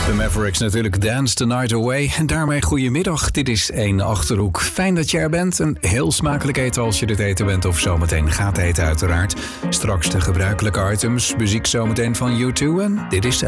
De Mavericks natuurlijk, Dance the Night Away. En daarmee goedemiddag, dit is 1 Achterhoek. Fijn dat je er bent. Een heel smakelijk eten als je dit eten bent of zometeen gaat eten uiteraard. Straks de gebruikelijke items, muziek zometeen van U2 en dit is